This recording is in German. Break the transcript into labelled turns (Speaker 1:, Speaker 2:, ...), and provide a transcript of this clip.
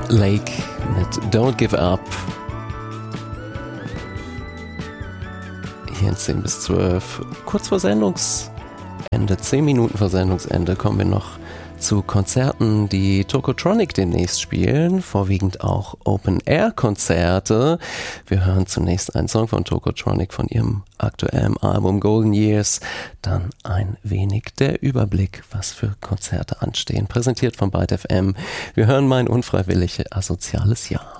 Speaker 1: Lake mit Don't Give Up. Hier in 10 bis 12, kurz vor Sendungsende, 10 Minuten vor Sendungsende, kommen wir noch zu Konzerten, die Tokotronic demnächst spielen, vorwiegend auch Open-Air-Konzerte. Wir hören zunächst einen Song von Tokotronic von ihrem aktuellen Album Golden Years, dann ein wenig der Überblick, was für Konzerte anstehen, präsentiert von Byte FM. Wir hören mein unfreiwillig asoziales Jahr.